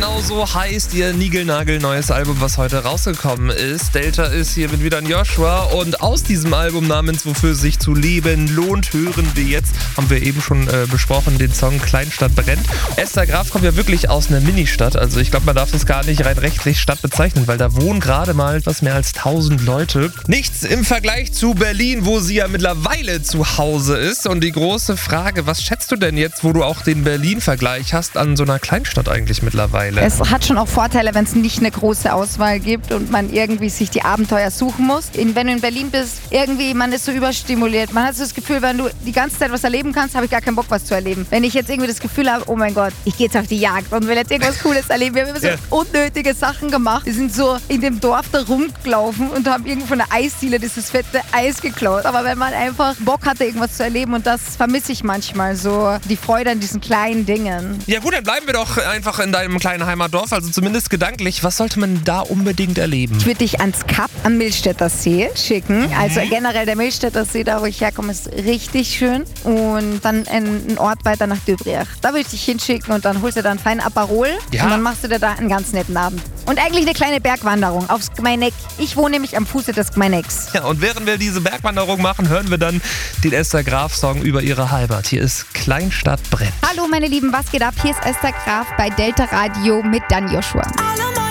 Genau so heißt ihr niegelnagelneues Album, was heute rausgekommen ist. Delta ist hier mit wieder an Joshua und aus diesem Album namens Wofür sich zu leben lohnt, hören wir jetzt, haben wir eben schon besprochen, den Song Kleinstadt brennt. Esther Graf kommt ja wirklich aus einer Ministadt, also ich glaube, man darf das gar nicht rein rechtlich Stadt bezeichnen, weil da wohnen gerade mal etwas mehr als 1000 Leute. Nichts im Vergleich zu Berlin, wo sie ja mittlerweile zu Hause ist. Und die große Frage, was schätzt du denn jetzt, wo du auch den Berlin-Vergleich hast, an so einer Kleinstadt eigentlich mittlerweile? Es hat schon auch Vorteile, wenn es nicht eine große Auswahl gibt und man irgendwie sich die Abenteuer suchen muss. Wenn du in Berlin bist, irgendwie, man ist so überstimuliert. Man hat so das Gefühl, wenn du die ganze Zeit was erleben kannst, habe ich gar keinen Bock, was zu erleben. Wenn ich jetzt irgendwie das Gefühl habe, oh mein Gott, ich gehe jetzt auf die Jagd und will jetzt irgendwas Cooles erleben. Wir haben immer so unnötige Sachen gemacht. Wir sind so in dem Dorf da rumgelaufen und haben irgendwo von der Eisdiele dieses fette Eis geklaut. Aber wenn man einfach Bock hatte, irgendwas zu erleben, und das vermisse ich manchmal, so die Freude an diesen kleinen Dingen. Ja gut, dann bleiben wir doch einfach in deinem kleinen Heimatdorf, also zumindest gedanklich. Was sollte man da unbedingt erleben? Ich würde dich ans Kap am Milchstädter See schicken. Also generell der Milchstädter See, da wo ich herkomme, ist richtig schön. Und dann einen Ort weiter nach Döbriach. Da würde ich dich hinschicken und dann holst du da einen feinen Aperol und dann machst du dir da einen ganz netten Abend. Und eigentlich eine kleine Bergwanderung aufs Gmeineck. Ich wohne nämlich am Fuße des Gmeinecks. Ja, und während wir diese Bergwanderung machen, hören wir dann den Esther Graf-Song über ihre Heimat. Hier ist Kleinstadt brennt. Hallo meine Lieben, was geht ab? Hier ist Esther Graf bei Delta Radio mit Dan Joshua.